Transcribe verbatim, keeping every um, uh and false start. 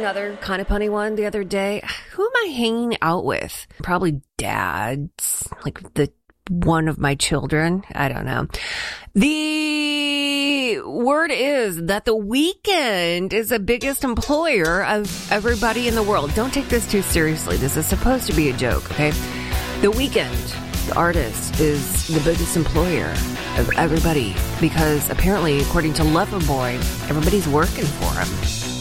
another kind of punny one the other day. Who am I hanging out with? Probably dads, like the one of my children. I don't know. The word is that The Weeknd is the biggest employer of everybody in the world. Don't take this too seriously. This is supposed to be a joke, okay? The Weeknd, the artist, is the biggest employer of everybody because apparently, according to Loverboy, everybody's working for him.